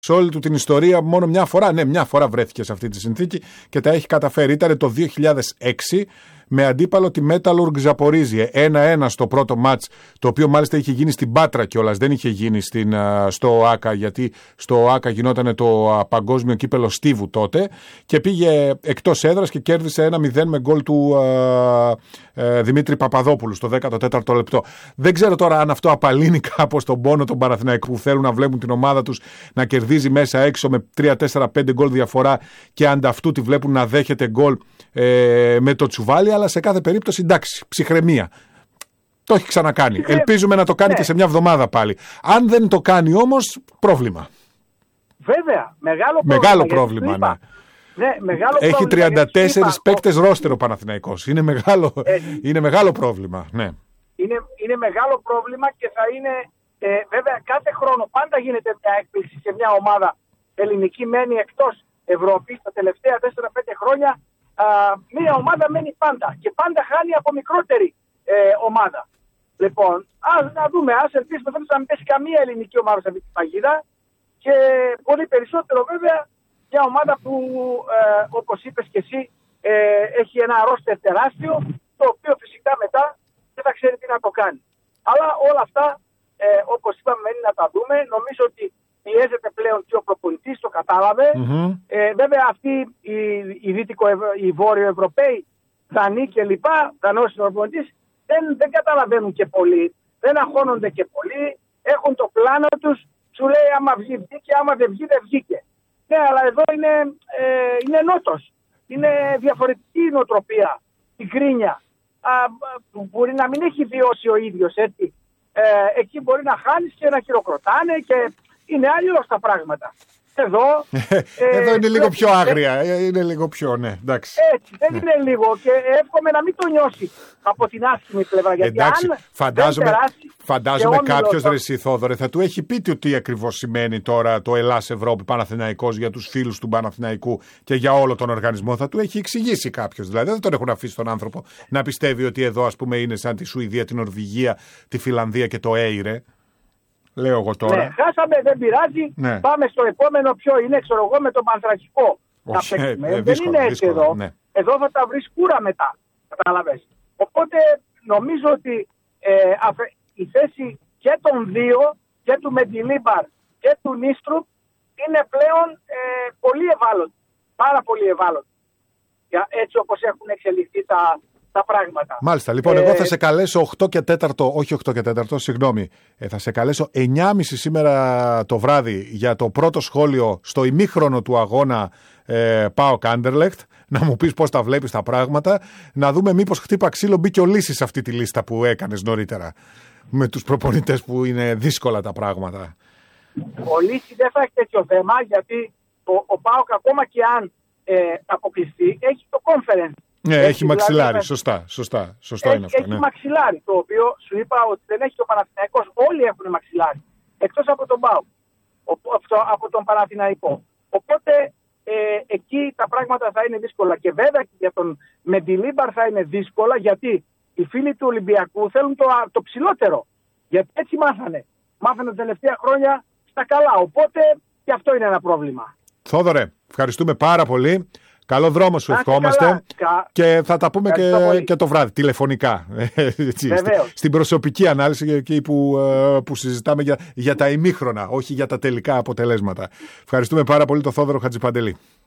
σε όλη του την ιστορία μόνο μια φορά. Ναι, μια φορά βρέθηκε σε αυτή τη συνθήκη και τα έχει καταφέρει. Ήταν το 2006 με αντίπαλο τη Metalurg Ζαπορίζιε. 1-1 στο πρώτο μάτς, το οποίο μάλιστα είχε γίνει στην Πάτρα κιόλας, δεν είχε γίνει στο ΟΑΚΑ, γιατί στο ΟΑΚΑ γινόταν το παγκόσμιο κύπελο Στίβου τότε, και πήγε εκτός έδρας και κέρδισε 1-0 με γκολ του Δημήτρη Παπαδόπουλου στο 14ο λεπτό. Δεν ξέρω τώρα αν αυτό απαλύνει κάπως τον πόνο των Παναθηναϊκών που θέλουν να βλέπουν την ομάδα τους να κερδίζει μέσα έξω με 3-4-5 γκολ διαφορά και ανταυτού τη βλέπουν να δέχεται γκολ με το τσουβάλι, αλλά σε κάθε περίπτωση εντάξει, ψυχραιμία. Το έχει ξανακάνει. Ελπίζουμε να το κάνει και σε μια εβδομάδα πάλι. Αν δεν το κάνει όμως, πρόβλημα. Βέβαια, μεγάλο πρόβλημα. Ναι. Ναι, μεγάλο έχει πρόβλημα, 34 παίκτες ρόστερ ο Παναθηναϊκός. Είναι μεγάλο πρόβλημα. Ναι. Είναι μεγάλο πρόβλημα και θα είναι βέβαια κάθε χρόνο πάντα γίνεται μια έκπληξη σε μια ομάδα ελληνική μένει εκτός Ευρώπης. Τα τελευταία 4-5 χρόνια μια ομάδα μένει πάντα και πάντα χάνει από μικρότερη ομάδα. Λοιπόν, να δούμε, ας ελπίσουμε φέτος να μην πέσει καμία ελληνική ομάδα σε αυτή τη παγίδα και πολύ περισσότερο βέβαια μια ομάδα που όπως είπες και εσύ έχει ένα ρόστερ τεράστιο, το οποίο φυσικά μετά δεν θα ξέρει τι να το κάνει. Αλλά όλα αυτά όπως είπαμε μένει να τα δούμε. Νομίζω ότι πιέζεται πλέον και ο προπονητής, το κατάλαβε. Βέβαια αυτοί οι Βόρειο-Ευρωπαίοι, Δανείοι και λοιπά, Δανός προπονητής, δεν καταλαβαίνουν και πολύ, δεν αγχώνονται και πολύ, έχουν το πλάνο τους, σου λέει άμα βγει βγήκε, άμα δεν βγει δεν βγήκε. Ναι, αλλά εδώ είναι νότος, είναι διαφορετική νοοτροπία, η γκρίνια, που μπορεί να μην έχει βιώσει ο ίδιος, έτσι. Εκεί μπορεί να χάνεις και να χειροκροτάνε και είναι αλλιώς τα πράγματα. Εδώ είναι λίγο πιο άγρια. Είναι λίγο πιο, ναι, εντάξει. Έτσι, δεν είναι λίγο και εύχομαι να μην το νιώσει από την άσχημη πλευρά. Γιατί εντάξει, φαντάζομαι κάποιος, ρε εσύ Θόδωρε, θα του έχει πει τι ακριβώς σημαίνει τώρα το Ελλάς Ευρώπη Παναθηναϊκός για τους φίλους του Παναθηναϊκού και για όλο τον οργανισμό. Θα του έχει εξηγήσει κάποιος. Δηλαδή δεν τον έχουν αφήσει τον άνθρωπο να πιστεύει ότι εδώ, ας πούμε, είναι σαν τη Σουηδία, την Νορβηγία, τη Φιλανδία και το ΕΙΡΕ. Λέω εγώ τώρα. Ναι, χάσαμε, δεν πειράζει. Ναι. Πάμε στο επόμενο. Ποιο είναι, ξέρω εγώ, με τον Πανθρακικό. Δεν είναι έτσι εδώ. Ναι. Εδώ θα τα βρει κούρα μετά. Κατάλαβες. Οπότε νομίζω ότι η θέση και των δύο, και του Μεντιλίμπαρ και του Νίστρουπ, είναι πλέον πολύ ευάλωτη. Πάρα πολύ ευάλωτη. Έτσι όπως έχουν εξελιχθεί τα πράγματα. Μάλιστα, λοιπόν, εγώ θα σε καλέσω 8 και 4, όχι 8 και 4, συγγνώμη. Θα σε καλέσω 9.30 σήμερα το βράδυ για το πρώτο σχόλιο στο ημίχρονο του αγώνα ΠΑΟΚ Άντερλεχτ. Να μου πεις πώς τα βλέπεις τα πράγματα. Να δούμε μήπως χτύπα ξύλο μπήκε ο Λύσης σε αυτή τη λίστα που έκανες νωρίτερα. Με τους προπονητές που είναι δύσκολα τα πράγματα. Ο Λύσης δεν θα έχει τέτοιο θέμα, γιατί ο ΠΑΟΚ ακόμα και αν αποκλειστεί έχει το conference. Ναι, έχει μαξιλάρι, δηλαδή, σωστό είναι αυτό. Έχει μαξιλάρι, το οποίο σου είπα ότι δεν έχει το Παναθηναϊκός. Όλοι έχουν μαξιλάρι, εκτός από τον ΠΑΟΚ, από τον Παναθηναϊκό. Οπότε εκεί τα πράγματα θα είναι δύσκολα. Και βέβαια και για τον Μεντιλίμπαρ θα είναι δύσκολα, γιατί οι φίλοι του Ολυμπιακού θέλουν το ψηλότερο. Γιατί έτσι μάθανε τα τελευταία χρόνια στα καλά. Οπότε και αυτό είναι ένα πρόβλημα. Θόδωρε, ευχαριστούμε πάρα πολύ. Καλό δρόμο σου ευχόμαστε και θα τα πούμε και το βράδυ τηλεφωνικά. Στην προσωπική ανάλυση εκεί που συζητάμε για τα ημίχρονα, όχι για τα τελικά αποτελέσματα. Ευχαριστούμε πάρα πολύ τον Θόδωρο Χατζηπαντελή.